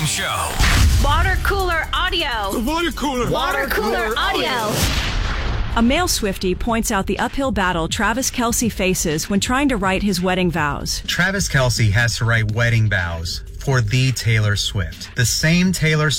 Morning Show. Water cooler audio. Water cooler. Water cooler audio. A male Swiftie points out the uphill battle Travis Kelce faces when trying to write his wedding vows. Travis Kelce has to write wedding vows for the Taylor Swift. The same Taylor